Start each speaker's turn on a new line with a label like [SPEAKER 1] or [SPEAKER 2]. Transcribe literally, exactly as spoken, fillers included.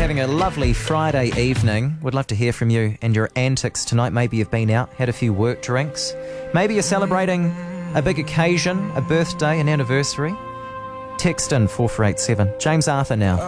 [SPEAKER 1] having a lovely Friday evening. Would love to hear from you and your antics tonight. Maybe you've been out, had a few work drinks. Maybe you're celebrating a big occasion, a birthday, an anniversary. Text in four four eight seven. James Arthur now.